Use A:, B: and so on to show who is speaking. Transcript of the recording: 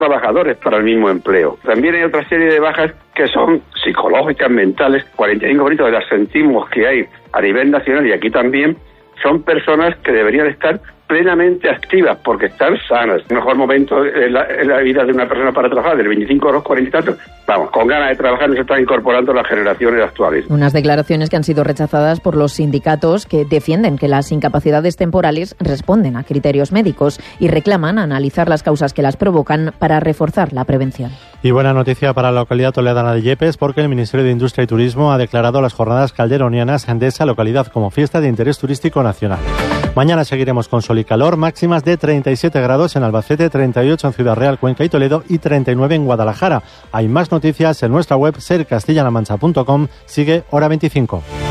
A: trabajadores para el mismo empleo. También hay otra serie de bajas que son psicológicas, mentales. 45% de las sentimos que hay a nivel nacional y aquí también son personas que deberían estar plenamente activas porque están sanas. El mejor momento en la vida de una persona para trabajar, del 25 a los 40 y tantos, vamos, con ganas de trabajar, no se están incorporando las generaciones actuales.
B: Unas declaraciones que han sido rechazadas por los sindicatos que defienden que las incapacidades temporales responden a criterios médicos y reclaman analizar las causas que las provocan para reforzar la prevención.
C: Y buena noticia para la localidad toledana de Yepes, porque el Ministerio de Industria y Turismo ha declarado las jornadas calderonianas de esa localidad como fiesta de interés turístico nacional. Mañana seguiremos con sol y calor, máximas de 37 grados en Albacete, 38 en Ciudad Real, Cuenca y Toledo y 39 en Guadalajara. Hay más noticias en nuestra web sercastellanamancha.com. Sigue Hora 25.